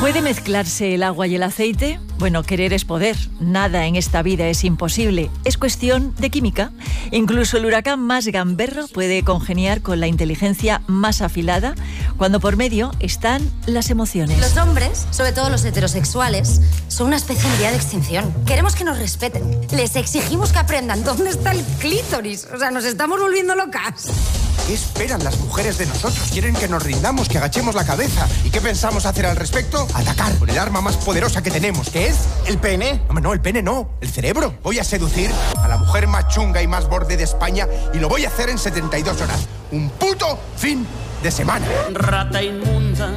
¿Puede mezclarse el agua y el aceite? Bueno, querer es poder. Nada en esta vida es imposible. Es cuestión de química. Incluso el huracán más gamberro puede congeniar con la inteligencia más afilada cuando por medio están las emociones. Los hombres, sobre todo los heterosexuales, son una especie en vía de extinción. Queremos que nos respeten. Les exigimos que aprendan dónde está el clítoris. O sea, nos estamos volviendo locas. ¿Qué esperan las mujeres de nosotros? Quieren que nos rindamos, que agachemos la cabeza. ¿Y qué pensamos hacer al respecto? Atacar con el arma más poderosa que tenemos, que es el pene. No, el pene no, el cerebro. Voy a seducir a la mujer más chunga y más borde de España y lo voy a hacer en 72 horas. Un puto fin de semana. Rata inmunda.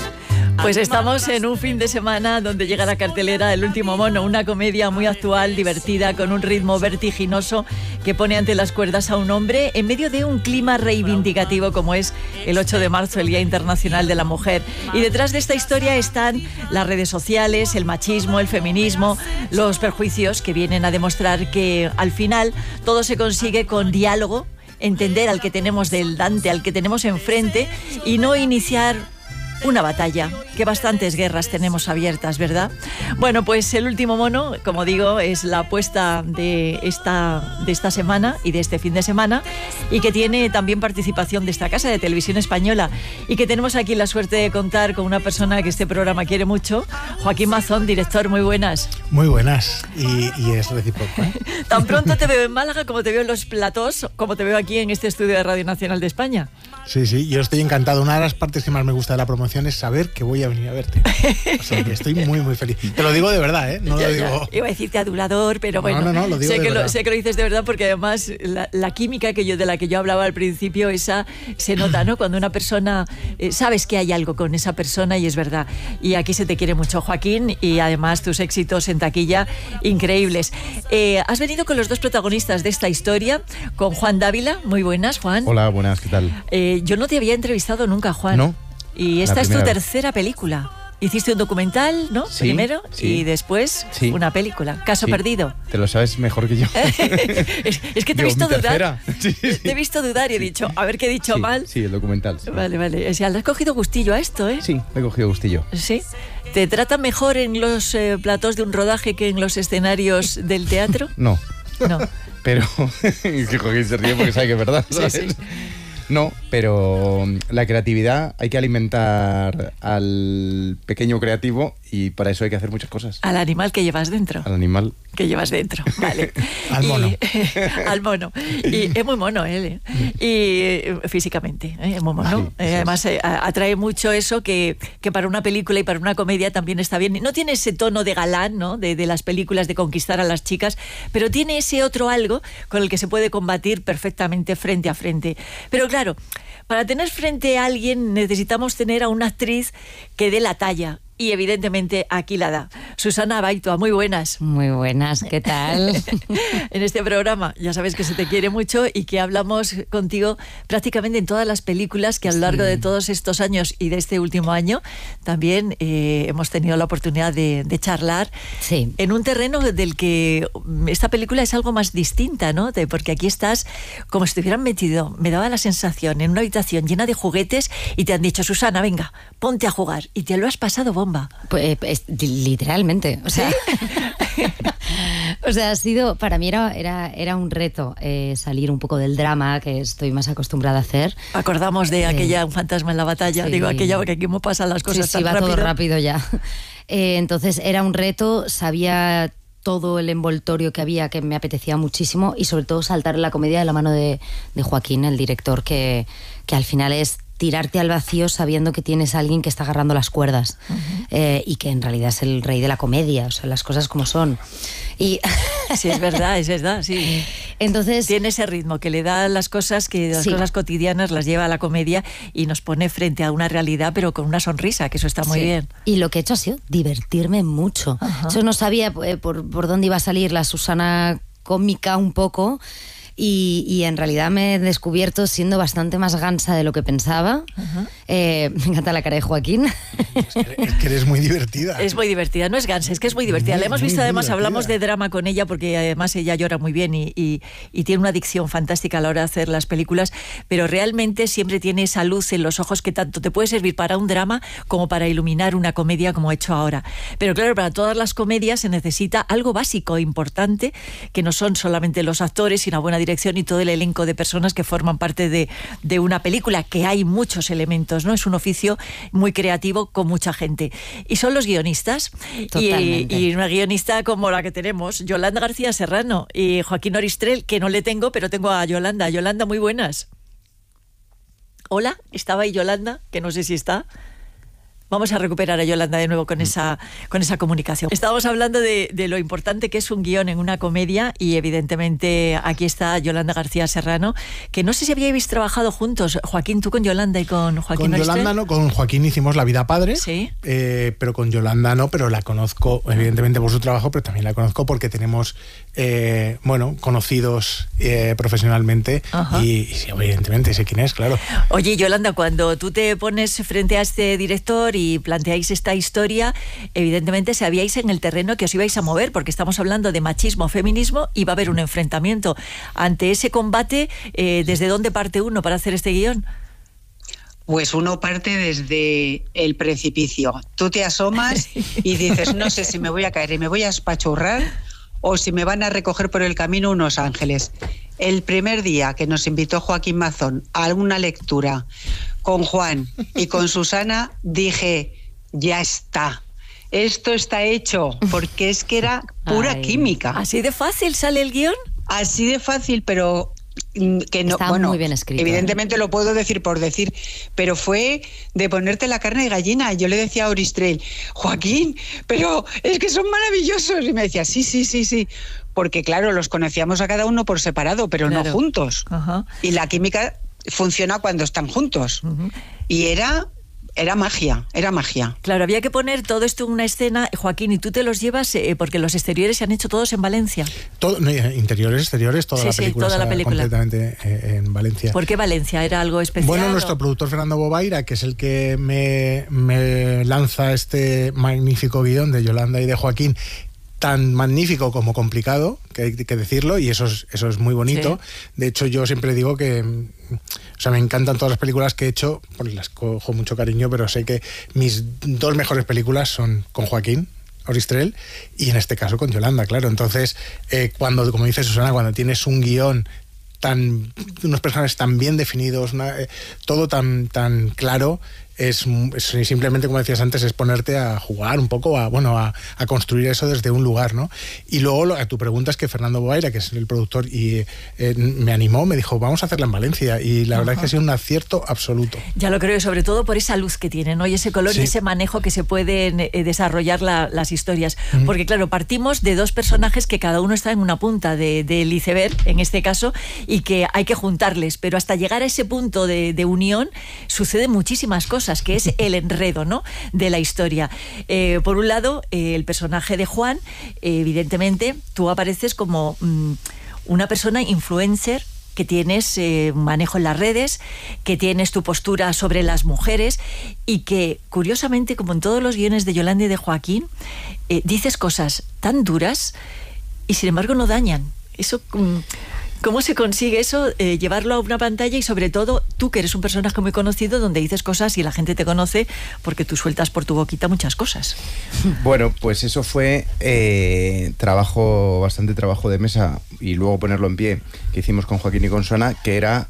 Pues estamos en un fin de semana donde llega la cartelera El último mono, una comedia muy actual, divertida, con un ritmo vertiginoso que pone ante las cuerdas a un hombre en medio de un clima reivindicativo como es el 8 de marzo, el Día Internacional de la Mujer. Y detrás de esta historia están las redes sociales, el machismo, el feminismo, los perjuicios que vienen a demostrar que al final todo se consigue con diálogo, entender al que tenemos delante, al que tenemos enfrente y no iniciar una batalla, que bastantes guerras tenemos abiertas, ¿verdad? Bueno, pues El último mono, como digo, es la apuesta de esta semana y de este fin de semana, y que tiene también participación de esta casa de Televisión Española, y que tenemos aquí la suerte de contar con una persona que este programa quiere mucho, Joaquín Mazón, director. Muy buenas. Muy buenas, y es recíproco, ¿eh? Tan pronto te veo en Málaga como te veo en los platós, como te veo aquí en este estudio de Radio Nacional de España. Sí, yo estoy encantado. Una de las partes que más me gusta de la promoción es saber que voy a venir a verte. O sea, que estoy muy, muy feliz. Te lo digo de verdad, ¿eh? No lo digo... Iba a decirte adulador, pero bueno. No, lo digo de verdad. Sé que lo dices de verdad, porque además la química de la que yo hablaba al principio, esa se nota, ¿no? Cuando una persona... sabes que hay algo con esa persona y es verdad. Y aquí se te quiere mucho, Joaquín, y además tus éxitos en taquilla increíbles. Has venido con los dos protagonistas de esta historia, con Juan Dávila. Muy buenas, Juan. Hola, buenas, ¿qué tal? Yo no te había entrevistado nunca, Juan. ¿No? Y esta es tu tercera película. Hiciste un documental, ¿no? Sí, primero, sí. Y después una película. Caso perdido. Te lo sabes mejor que yo. es que te he visto dudar. Sí. Te he visto dudar y he dicho, a ver qué he dicho mal. Sí, el documental. Sí. Vale. O sea, le has cogido gustillo a esto, ¿eh? Sí, le he cogido gustillo. ¿Sí? ¿Te tratan mejor en los platós de un rodaje que en los escenarios del teatro? No. Pero, que Joaquín se ríe porque sabe que es verdad, ¿sabes? Sí. No, pero la creatividad hay que alimentar al pequeño creativo y para eso hay que hacer muchas cosas. Al animal que llevas dentro. Al animal. Que llevas dentro, vale. Al mono. Al mono. Y es muy mono él, ¿eh? Y físicamente, es muy mono. Sí. Además, atrae mucho eso que para una película y para una comedia también está bien. No tiene ese tono de galán, ¿no? De las películas de conquistar a las chicas, pero tiene ese otro algo con el que se puede combatir perfectamente frente a frente. Pero claro, para tener frente a alguien necesitamos tener a una actriz que dé la talla. Y evidentemente aquí la da. Susana Abaitua, muy buenas. Muy buenas, ¿qué tal? En este programa ya sabes que se te quiere mucho y que hablamos contigo prácticamente en todas las películas que a lo largo de todos estos años y de este último año también hemos tenido la oportunidad de charlar en un terreno del que esta película es algo más distinta, ¿no? Porque aquí estás como si te hubieran metido, me daba la sensación, en una habitación llena de juguetes y te han dicho, Susana, venga, ponte a jugar, y te lo has pasado bomba. Pues literalmente, o sea, o sea, ha sido, para mí era un reto salir un poco del drama que estoy más acostumbrada a hacer. Acordamos de aquella Un fantasma en la batalla, digo aquella porque aquí me pasan las cosas tan rápido. Todo rápido ya. Entonces era un reto, sabía todo el envoltorio que había, que me apetecía muchísimo, y sobre todo saltar en la comedia de la mano de Joaquín, el director, que al final es tirarte al vacío sabiendo que tienes a alguien que está agarrando las cuerdas, y que en realidad es el rey de la comedia, o sea, las cosas como son. Y sí, es verdad, sí. Entonces tiene ese ritmo que le da las cosas, que las cosas cotidianas las lleva a la comedia y nos pone frente a una realidad, pero con una sonrisa, que eso está muy bien. Y lo que he hecho ha sido divertirme mucho. Yo no sabía por dónde iba a salir la Susana cómica un poco. y en realidad me he descubierto siendo bastante más gansa de lo que pensaba. Me encanta la cara de Joaquín. Es que eres muy divertida. Es muy divertida, no es gansa, es que es muy divertida. La hemos visto, además, hablamos de drama con ella, porque además ella llora muy bien y tiene una dicción fantástica a la hora de hacer las películas, pero realmente siempre tiene esa luz en los ojos que tanto te puede servir para un drama como para iluminar una comedia, como ha hecho ahora. Pero claro, para todas las comedias se necesita algo básico, importante, que no son solamente los actores, sino una buena dirección y todo el elenco de personas que forman parte de una película, que hay muchos elementos, ¿no? Es un oficio muy creativo con mucha gente. Y son los guionistas. Y una guionista como la que tenemos, Yolanda García Serrano y Joaquín Oristrel, que no le tengo, pero tengo a Yolanda. Yolanda, muy buenas. Hola, ¿estaba ahí Yolanda? Que no sé si está. Vamos a recuperar a Yolanda de nuevo con esa comunicación. Estábamos hablando de lo importante que es un guión en una comedia, y evidentemente aquí está Yolanda García Serrano, que no sé si habíais trabajado juntos, Joaquín, tú con Yolanda y con Joaquín. Con Yolanda no, con Joaquín hicimos La vida padre, sí. Pero con Yolanda no, pero la conozco evidentemente por su trabajo, pero también la conozco porque tenemos, conocidos profesionalmente, y sí, evidentemente sé quién es, claro. Oye, Yolanda, cuando tú te pones frente a este director y planteáis esta historia, evidentemente sabíais en el terreno que os ibais a mover, porque estamos hablando de machismo, feminismo, y va a haber un enfrentamiento. Ante ese combate, ¿desde dónde parte uno para hacer este guión? Pues uno parte desde el precipicio. Tú te asomas y dices, no sé si me voy a caer y me voy a espachurrar, o si me van a recoger por el camino unos ángeles. El primer día que nos invitó Joaquín Mazón a una lectura con Juan y con Susana, dije, ya está, esto está hecho, porque es que era pura química. ¿Así de fácil sale el guión? Así de fácil, pero que no, está muy bien escrito. Evidentemente lo puedo decir por decir, pero fue de ponerte la carne de gallina. Yo le decía a Oristrel, Joaquín, pero es que son maravillosos. Y me decía, sí. Porque claro, los conocíamos a cada uno por separado, pero no juntos. Y la química funciona cuando están juntos. Y era magia, era magia. Claro, había que poner todo esto en una escena, Joaquín, y tú te los llevas, porque los exteriores se han hecho todos en Valencia. Interiores, exteriores, toda la película completamente en Valencia. ¿Por qué Valencia? ¿Era algo especial? Bueno, nuestro productor Fernando Bobaira, que es el que me lanza este magnífico guión de Yolanda y de Joaquín, tan magnífico como complicado, que hay que decirlo, y eso es muy bonito. Sí. De hecho, yo siempre digo que me encantan todas las películas que he hecho, porque las cojo mucho cariño, pero sé que mis dos mejores películas son con Joaquín Oristrel y en este caso con Yolanda, claro. Entonces, cuando, como dice Susana, cuando tienes un guión unos personajes tan bien definidos, todo tan claro, es simplemente, como decías antes, es ponerte a jugar un poco, a construir eso desde un lugar, ¿no? Y luego, a tu pregunta, es que Fernando Boaira, que es el productor, y me animó, me dijo, vamos a hacerla en Valencia, y la verdad es que ha sido un acierto absoluto. Ya lo creo, sobre todo por esa luz que tiene, ¿no? Y ese color, sí, y ese manejo que se pueden desarrollar las historias. Porque claro, partimos de dos personajes que cada uno está en una punta del iceberg, en este caso, y que hay que juntarles, pero hasta llegar a ese punto de unión suceden muchísimas cosas, que es el enredo, ¿no?, de la historia. Por un lado, el personaje de Juan, evidentemente, tú apareces como una persona influencer, que tienes manejo en las redes, que tienes tu postura sobre las mujeres, y que, curiosamente, como en todos los guiones de Yolanda y de Joaquín, dices cosas tan duras y sin embargo no dañan. Eso... ¿Cómo se consigue eso? Llevarlo a una pantalla, y sobre todo tú, que eres un personaje muy conocido, donde dices cosas y la gente te conoce porque tú sueltas por tu boquita muchas cosas. Bueno, pues eso fue bastante trabajo de mesa, y luego ponerlo en pie, que hicimos con Joaquín y con Susana, que era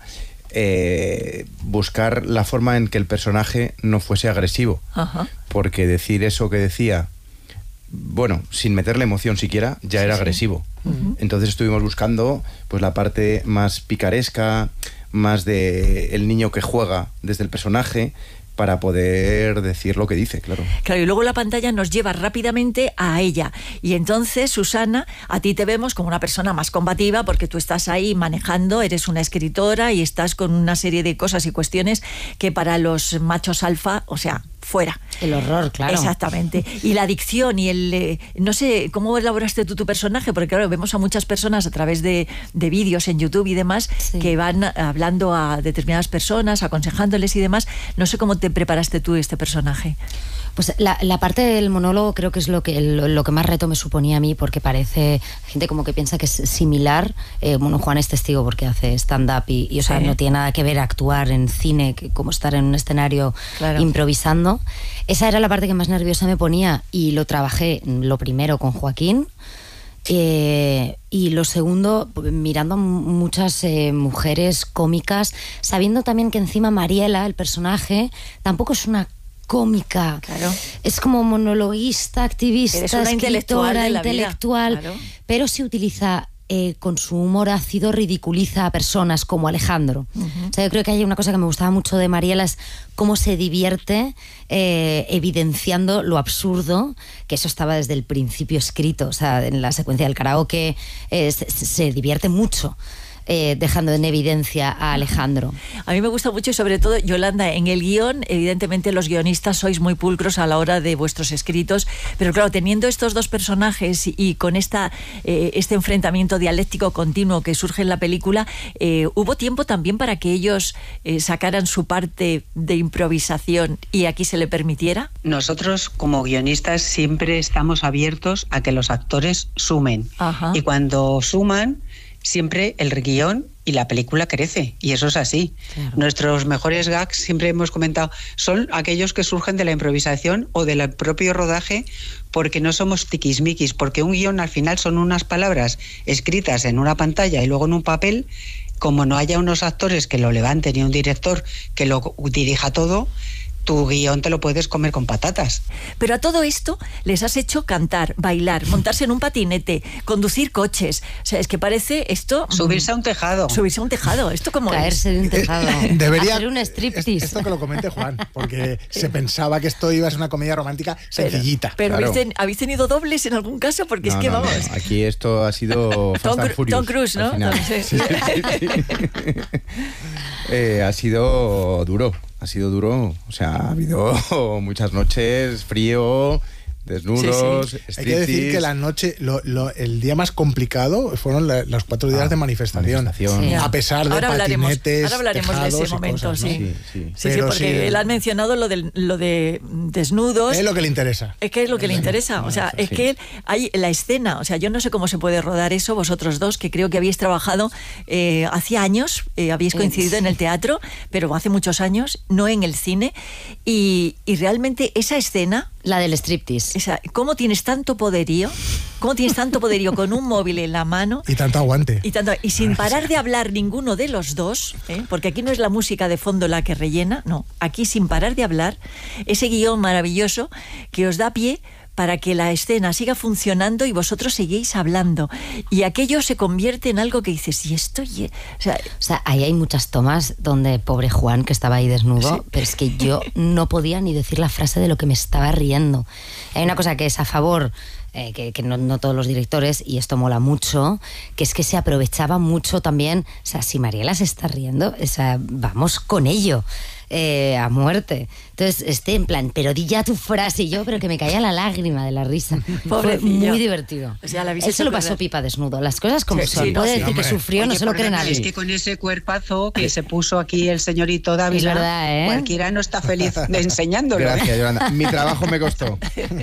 buscar la forma en que el personaje no fuese agresivo. Ajá. Porque decir eso que decía, bueno, sin meterle emoción siquiera, ya era agresivo. Entonces estuvimos buscando pues la parte más picaresca, más de el niño que juega desde el personaje, para poder decir lo que dice, claro. Claro, y luego la pantalla nos lleva rápidamente a ella. Y entonces, Susana, a ti te vemos como una persona más combativa, porque tú estás ahí manejando, eres una escritora y estás con una serie de cosas y cuestiones que para los machos alfa, o sea, fuera. El horror, claro. Exactamente. Y la adicción y el... no sé, ¿cómo elaboraste tú tu personaje? Porque claro, vemos a muchas personas a través de vídeos en YouTube y demás que van hablando a determinadas personas, aconsejándoles y demás. No sé cómo te preparaste tú este personaje. Pues la parte del monólogo creo que es lo que más reto me suponía a mí, porque parece gente como que piensa que es similar. Bueno, Juan es testigo porque hace stand-up y o sea, no tiene nada que ver actuar en cine que como estar en un escenario improvisando. Esa era la parte que más nerviosa me ponía y lo trabajé lo primero con Joaquín. Y lo segundo, mirando a muchas mujeres cómicas, sabiendo también que encima Mariela, el personaje, tampoco es una cómica, es como monologuista, activista, eres una escritora, intelectual, pero si utiliza con su humor ácido, ridiculiza a personas como Alejandro. O sea, yo creo que hay una cosa que me gustaba mucho de Mariela, es cómo se divierte evidenciando lo absurdo, que eso estaba desde el principio escrito. O sea, en la secuencia del karaoke se divierte mucho. Dejando en evidencia a Alejandro. A mí me gusta mucho y sobre todo, Yolanda, en el guión, evidentemente los guionistas sois muy pulcros a la hora de vuestros escritos, pero claro, teniendo estos dos personajes y con este enfrentamiento dialéctico continuo que surge en la película, ¿hubo tiempo también para que ellos sacaran su parte de improvisación y aquí se le permitiera? Nosotros, como guionistas, siempre estamos abiertos a que los actores sumen. Y cuando suman, siempre el guión y la película crece, y eso es así. Nuestros mejores gags, siempre hemos comentado, son aquellos que surgen de la improvisación o del propio rodaje, porque no somos tiquismiquis, porque un guión al final son unas palabras escritas en una pantalla y luego en un papel. Como no haya unos actores que lo levanten y un director que lo dirija todo, tu guión te lo puedes comer con patatas. Pero a todo esto les has hecho cantar, bailar, montarse en un patinete, conducir coches. O sea, es que parece esto... Subirse a un tejado. Subirse a un tejado. ¿Esto cómo Caerse de un tejado. Debería hacer un striptease. Esto que lo comente Juan, porque se pensaba que esto iba a ser una comedia romántica sencillita. Pero ¿habéis tenido dobles en algún caso? Porque es que vamos... No. Aquí esto ha sido Fast and Furious. Tom Cruise, ¿no? Sí. Ha sido duro. Ha sido duro, o sea, ha habido muchas noches, frío, desnudos, Hay que decir que la noche, el día más complicado fueron los 4 días de manifestación. A pesar de patinetes, ahora hablaremos de ese momento, cosas, ¿no? Sí, porque él ha mencionado lo de desnudos. Es lo que le interesa. Es que es lo que le interesa. O sea, es que hay la escena, o sea, yo no sé cómo se puede rodar eso, vosotros dos, que creo que habéis trabajado hace años, habéis coincidido en el teatro, pero hace muchos años, no en el cine, y realmente esa escena... La del striptease. ¿Cómo tienes tanto poderío? ¿Cómo tienes tanto poderío con un móvil en la mano? Y tanto aguante. Y sin parar de hablar ninguno de los dos, porque aquí no es la música de fondo la que rellena, no. Aquí sin parar de hablar, ese guión maravilloso que os da pie para que la escena siga funcionando y vosotros seguís hablando. Y aquello se convierte en algo que dices, ¿y esto? O sea, ahí hay muchas tomas donde pobre Juan, que estaba ahí desnudo, pero es que yo no podía ni decir la frase de lo que me estaba riendo. Hay una cosa que es a favor, que no todos los directores, y esto mola mucho, que es que se aprovechaba mucho también, o sea, si Mariela se está riendo, o sea, vamos con ello. A muerte. Entonces, en plan, pero di ya tu frase, y yo, pero que me caía la lágrima de la risa. Fue muy divertido. O sea, él se lo pasó pipa desnudo. Las cosas como son. Puede decir que sufrió, no se lo cree nadie. Es que con ese cuerpazo que se puso aquí el señorito Dávila, es verdad, cualquiera no está feliz enseñándolo. Gracias, Yolanda. Mi trabajo me costó.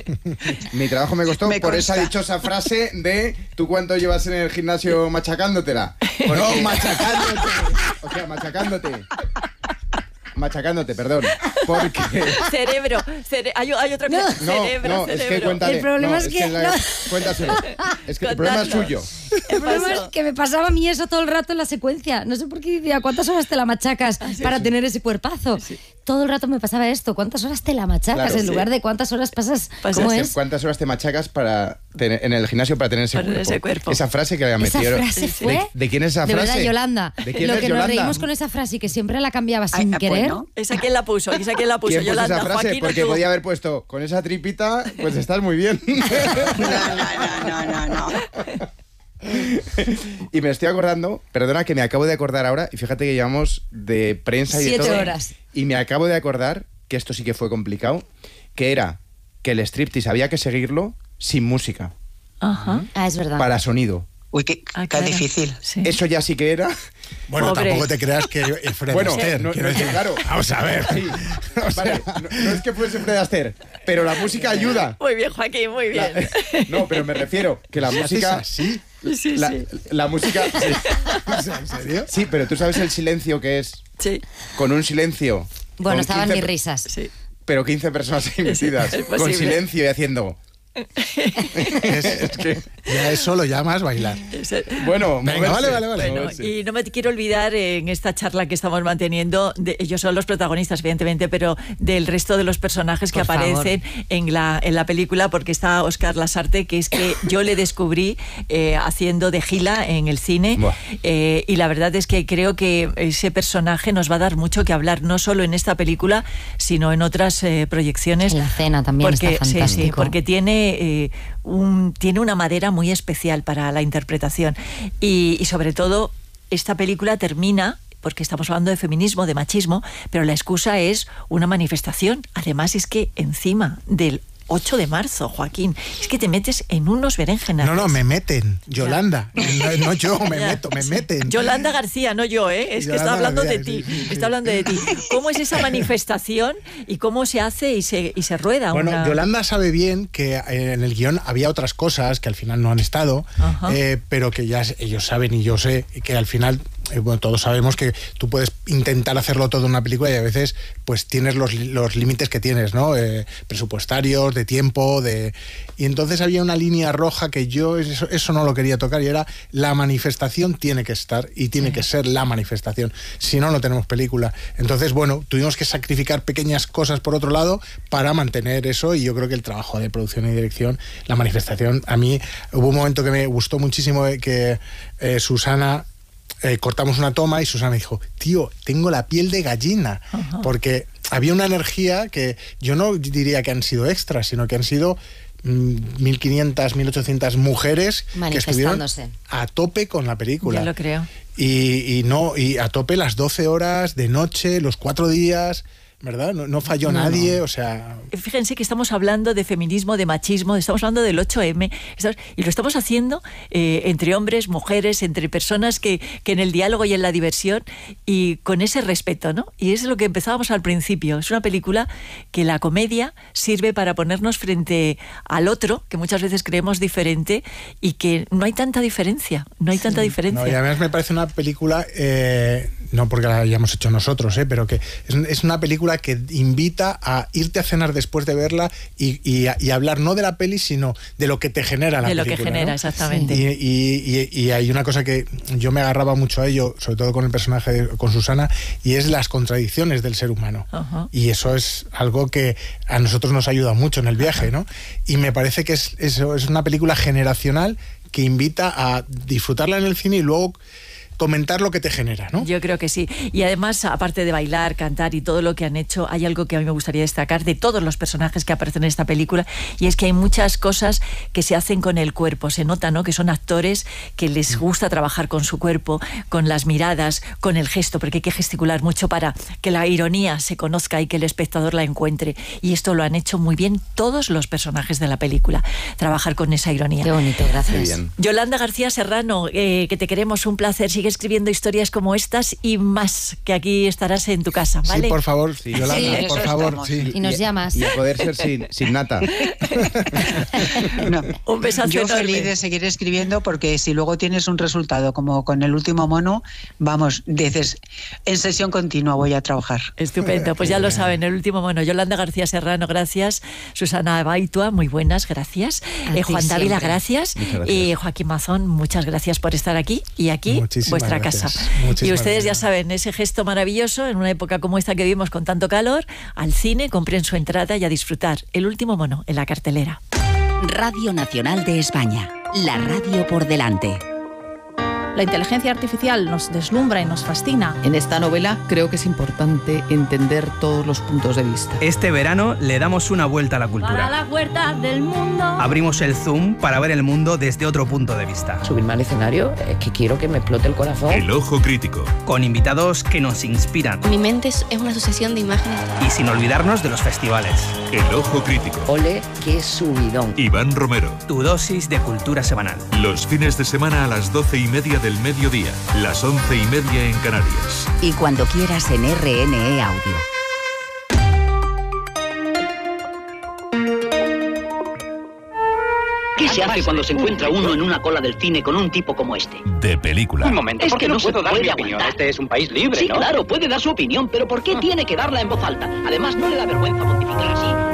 Por esa dichosa frase de ¿tú cuánto llevas en el gimnasio machacándotela? No, machacándote. O sea, machacándote, perdón. Porque... Cerebro. Hay otra cosa. No, es que cuéntale. El problema es que... Cuéntaselo. Es que el problema es suyo. El problema es que me pasaba a mí eso todo el rato en la secuencia. No sé por qué decía, ¿cuántas horas te la machacas para tener ese cuerpazo? Todo el rato me pasaba esto. ¿Cuántas horas te la machacas en lugar de cuántas horas pasas? ¿Cómo es? ¿Cuántas horas te machacas en el gimnasio para tener ese cuerpo? Esa frase que le metieron. ¿Esa frase fue? ¿De quién es esa frase? De verdad, Yolanda. ¿De quién Lo es que Yolanda? nos reímos con esa frase y que siempre la cambiaba sin querer. Bueno. ¿Esa quién la puso? ¿Quién Yolanda? puso esa frase? Joaquín, porque podía haber puesto con esa tripita, pues estás muy bien. No. Y me estoy acordando, perdona que me acabo de acordar ahora, y fíjate que llevamos de prensa y de todo. 7 horas. Y me acabo de acordar que esto sí que fue complicado, que era que el striptease había que seguirlo sin música. Ajá. Es verdad. Para sonido. Uy, qué difícil. Sí. Eso ya sí que era... Bueno, Pobre. tampoco te creas que Fred Bueno, Astaire, no, quiero decir. claro. Vamos a ver. Sí. Vale, no es que fuese Fred Astaire, pero la música ayuda. Muy bien, Joaquín, muy bien. No, pero me refiero que la ¿Sí música... haces así? Sí, La, sí. la música... Sí. ¿En serio? Sí, pero tú sabes el silencio que es. Sí, Con un silencio. Bueno, con estaban 15 mis risas. sí. Pero 15 personas ahí metidas. es Con posible. silencio y haciendo... Es que ya eso lo llamas bailar. Bueno, Venga, moverse. vale. Bueno, Moverse. y no me quiero olvidar en esta charla que estamos manteniendo, ellos son los protagonistas, evidentemente, pero del resto de los personajes que Por favor. aparecen en la película, porque está Óscar Lasarte, que es que yo le descubrí haciendo de Gila en el cine, Buah. y la verdad es que creo que ese personaje nos va a dar mucho que hablar, no solo en esta película, sino en otras proyecciones. En la cena también porque, está fantástico. Sí, porque tiene una madera muy especial para la interpretación y sobre todo esta película termina, porque estamos hablando de feminismo, de machismo, pero la excusa es una manifestación. Además es que encima del 8 de marzo, Joaquín, es que te metes en unos berenjenas. No, me meten. Yolanda. No yo, me Ya, me sí. meten. Yolanda García, no yo, ¿eh? Es que está Yolanda hablando de García, ti. sí. Está hablando de ti. ¿Cómo es esa manifestación y cómo se hace y se rueda? Bueno, Yolanda sabe bien que en el guión había otras cosas que al final no han estado, pero que ya ellos saben y yo sé que al final, bueno, todos sabemos que tú puedes intentar hacerlo todo en una película y a veces pues tienes los límites que tienes, ¿no? Presupuestarios, de tiempo, y entonces había una línea roja que yo eso no lo quería tocar y era la manifestación tiene que estar y tiene que ser la manifestación, si no, no tenemos película. Entonces, bueno, tuvimos que sacrificar pequeñas cosas por otro lado para mantener eso y yo creo que el trabajo de producción y dirección, la manifestación, a mí hubo un momento que me gustó muchísimo que Susana... cortamos una toma y Susana me dijo, tío, tengo la piel de gallina, porque había una energía que yo no diría que han sido extras, sino que han sido 1.500, 1.800 mujeres que estuvieron a tope con la película. Ya lo creo. Y a tope las 12 horas de noche, los 4 días... ¿verdad? No falló nadie, o sea... Fíjense que estamos hablando de feminismo, de machismo, estamos hablando del 8M, y lo estamos haciendo entre hombres, mujeres, entre personas que en el diálogo y en la diversión, y con ese respeto, ¿no? Y es lo que empezábamos al principio. Es una película que la comedia sirve para ponernos frente al otro, que muchas veces creemos diferente, y que no hay tanta diferencia, no hay tanta diferencia. No, y además me parece una película, no porque la hayamos hecho nosotros, pero que es una película que invita a irte a cenar después de verla y hablar no de la peli, sino de lo que te genera la película. De lo que genera, ¿no? Exactamente. Y hay una cosa que yo me agarraba mucho a ello, sobre todo con el personaje, con Susana, y es las contradicciones del ser humano. Y eso es algo que a nosotros nos ayuda mucho en el viaje, ¿no? Y me parece que es una película generacional que invita a disfrutarla en el cine y luego comentar lo que te genera, ¿no? Yo creo que sí. Y además, aparte de bailar, cantar y todo lo que han hecho, hay algo que a mí me gustaría destacar de todos los personajes que aparecen en esta película, y es que hay muchas cosas que se hacen con el cuerpo. Se nota, ¿no?, que son actores que les gusta trabajar con su cuerpo, con las miradas, con el gesto, porque hay que gesticular mucho para que la ironía se conozca y que el espectador la encuentre. Y esto lo han hecho muy bien todos los personajes de la película, trabajar con esa ironía. Qué bonito, gracias. Muy bien. Yolanda García Serrano, que te queremos, un placer. Sigue escribiendo historias como estas y más, que aquí estarás en tu casa, ¿vale? Sí, por favor, Yolanda, Sí, por eso favor. estamos. Sí. Y nos llamas. Y a poder ser sin nata. No, Un besazo yo enorme. feliz de seguir escribiendo, porque si luego tienes un resultado como con el último mono, vamos, dices, en sesión continua voy a trabajar. Estupendo, pues ya lo saben, el último mono. Yolanda García Serrano, gracias. Susana Baitua, muy buenas, gracias. Juan Dávila, gracias. Y Joaquín Mazón, muchas gracias por estar aquí. Y aquí, Muchísimas vuestra gracias. casa. Muchísimas Y ustedes ya gracias. saben, ese gesto maravilloso, en una época como esta que vivimos con tanto calor, al cine, compren su entrada y a disfrutar. El último mono en la cartelera. Radio Nacional de España, la radio por delante. La inteligencia artificial nos deslumbra y nos fascina. En esta novela creo que es importante entender todos los puntos de vista. Este verano le damos una vuelta a la cultura. Para las huertas del mundo. Abrimos el zoom para ver el mundo desde otro punto de vista. Subirme al escenario es que quiero que me explote el corazón. El Ojo Crítico. Con invitados que nos inspiran. Mi mente es una sucesión de imágenes. Y sin olvidarnos de los festivales. El Ojo Crítico. Ole, qué subidón. Iván Romero. Tu dosis de cultura semanal. Los fines de semana a las 12:30 del mediodía. Las 11:30 en Canarias. Y cuando quieras en RNE Audio. ¿Qué se hace cuando se encuentra uno en una cola del cine con un tipo como este? De película. Un momento, es que no puedo dar mi puede opinión. aguantar. Este es un país libre, Sí, ¿no? claro, puede dar su opinión, pero ¿por qué tiene que darla en voz alta? Además, no le da vergüenza pontificar así.